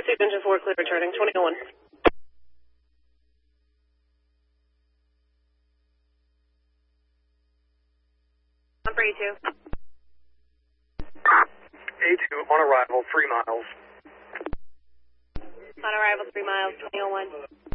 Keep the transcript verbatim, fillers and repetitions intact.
Pursuit engine four, clear returning, twenty oh one. On for A two. A two, on arrival, three miles. On arrival, three miles, twenty oh one.